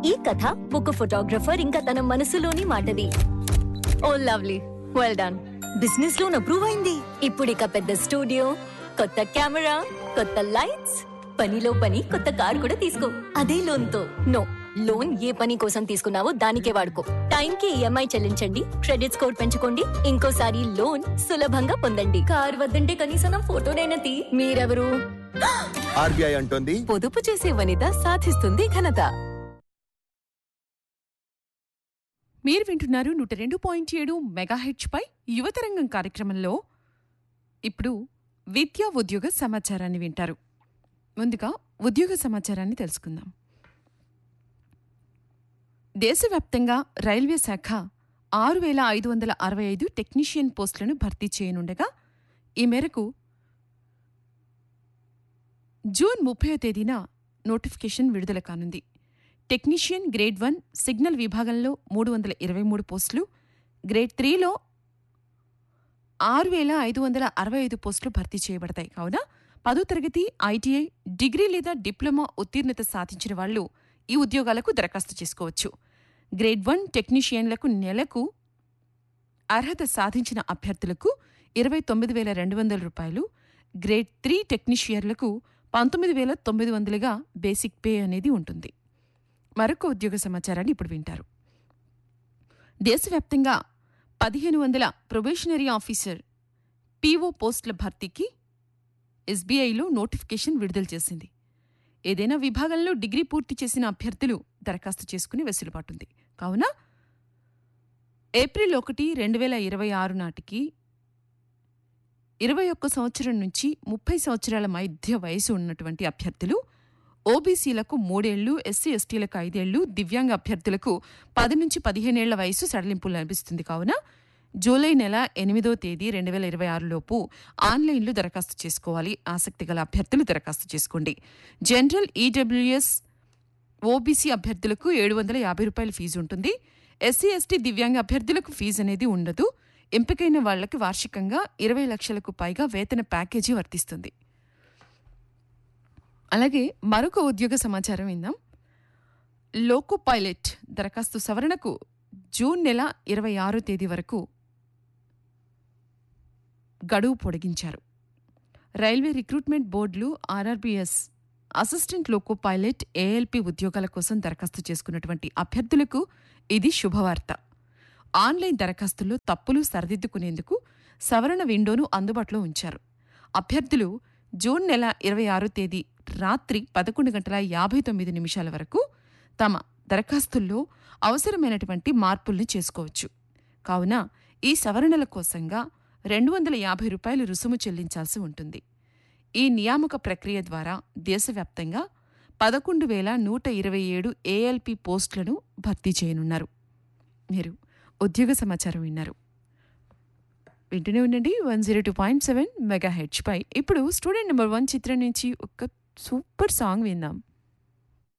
ఈ కథ ఒక ఫోటోగ్రఫర్ ఇంకా తన మనసులోని మాటది. Oh lovely, well done. Business loan approve అయింది. ఇప్పుడు ఇక పెద్ద స్టూడియో, కొత్త కెమెరా, కొత్త లైట్స్, పనిలో పని కొత్త కార్ కూడా తీసుకో. అదే లోన్ తో. నో, లోన్ ఏ పని కోసం తీసుకున్నావో దానికే వాడుకో. టైం కి ఈఎంఐ చెల్లించండి, క్రెడిట్ స్కోర్ పెంచుకోండి, ఇంకోసారి లోన్ సులభంగా పొందండి. కార్ వద్దంటే కనీసం ఫోటోనైనా తీ. మీరెవరు? ఆర్బీఐ అంటోంది, పొదుపు చేసే వనిత సాధిస్తుంది ఘనత. మీరు వింటున్నారు 102.7 మెగాహెచ్ పై యువతరంగం కార్యక్రమంలో. ఇప్పుడు విద్యా ఉద్యోగ సమాచారాన్ని వింటారు. ముందుగా ఉద్యోగ సమాచారాన్ని తెలుసుకుందాం. దేశవ్యాప్తంగా రైల్వే శాఖ 6,565 టెక్నీషియన్ పోస్టులను భర్తీ చేయనుండగా ఈ మేరకు జూన్ 30వ తేదీన నోటిఫికేషన్ విడుదల కానుంది. టెక్నీషియన్ గ్రేడ్ 1 సిగ్నల్ విభాగంలో 323 పోస్టులు, గ్రేడ్ 3లో 6,565 పోస్టులు భర్తీ చేయబడతాయి. కావున 10వ తరగతి, ఐటీఐ, డిగ్రీ లేదా డిప్లొమా ఉత్తీర్ణత సాధించిన వాళ్లు ఈ ఉద్యోగాలకు దరఖాస్తు చేసుకోవచ్చు. గ్రేడ్ 1 టెక్నీషియన్లకు నెలకు అర్హత సాధించిన అభ్యర్థులకు 29,200 రూపాయలు, గ్రేడ్ 3 టెక్నీషియన్లకు 19,900గా బేసిక్ పే అనేది ఉంటుంది. మరొక ఉద్యోగ సమాచారాన్ని ఇప్పుడు వింటారు. దేశవ్యాప్తంగా 1,500 ప్రొబేషనరీ ఆఫీసర్ పీఓ పోస్టుల భర్తీకి ఎస్బీఐలో నోటిఫికేషన్ విడుదల చేసింది. ఏదైనా విభాగంలో డిగ్రీ పూర్తి చేసిన అభ్యర్థులు దరఖాస్తు చేసుకునే వెసులుబాటుంది. కావున ఏప్రిల్ 1, 2026 నాటికి 21 సంవత్సరం నుంచి 30 సంవత్సరాల మధ్య వయసు ఉన్నటువంటి అభ్యర్థులు, ఓబీసీలకు 3 ఏళ్లు, ఎస్సీ ఎస్టీలకు 5 ఏళ్లు, దివ్యాంగ అభ్యర్థులకు 10 నుంచి 15 ఏళ్ల వయసు సడలింపు లభిస్తుంది. కావున జూలై నెల 8వ తేదీ 2026 లోపు ఆన్లైన్లో దరఖాస్తు చేసుకోవాలి. ఆసక్తి గల అభ్యర్థులు దరఖాస్తు చేసుకోండి. జనరల్, ఈడబ్ల్యూఎస్, ఓబీసీ అభ్యర్థులకు 750 రూపాయల ఫీజు ఉంటుంది. ఎస్సీ ఎస్టీ దివ్యాంగ అభ్యర్థులకు ఫీజు అనేది ఉండదు. ఎంపికైన వాళ్లకి వార్షికంగా 20 లక్షలకు పైగా వేతన ప్యాకేజీ వర్తిస్తుంది. అలాగే మరొక ఉద్యోగ సమాచారం విందాం. లోకో పైలట్ దరఖాస్తు సవరణకు జూన్ నెల 26వ తేదీ వరకు గడువు పొడిగించారు. రైల్వే రిక్రూట్మెంట్ బోర్డులు ఆర్ఆర్బీఎస్ అసిస్టెంట్ లోకో పైలట్ ఏఎల్పీ ఉద్యోగాల కోసం దరఖాస్తు చేసుకున్నటువంటి అభ్యర్థులకు ఇది శుభవార్త. ఆన్లైన్ దరఖాస్తుల్లో తప్పులు సరిదిద్దుకునేందుకు సవరణ విండోను అందుబాటులో ఉంచారు. అభ్యర్థులు జూన్ నెల 26వ తేదీ రాత్రి 11:59 వరకు తమ దరఖాస్తుల్లో అవసరమైనటువంటి మార్పుల్ని చేసుకోవచ్చు. కావున ఈ సవరణల కోసంగా 250 రూపాయలు రుసుము చెల్లించాల్సి ఉంటుంది. ఈ నియామక ప్రక్రియ ద్వారా దేశవ్యాప్తంగా 11,127 ఏఎల్పీ పోస్టులను భర్తీ చేయనున్నారు. మీరు ఉద్యోగ సమాచారం విన్నారు. వింటూనే ఉండండి 102.7 మెగాహెచ్ పై. ఇప్పుడు స్టూడెంట్ నెంబర్ 1 చిత్రం నుంచి ఒక సూపర్ సాంగ్ విందాం.